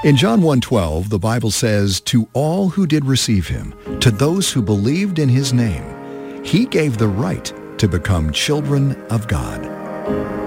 In John 1:12, the Bible says, "To all who did receive him, to those who believed in his name, he gave the right to become children of God."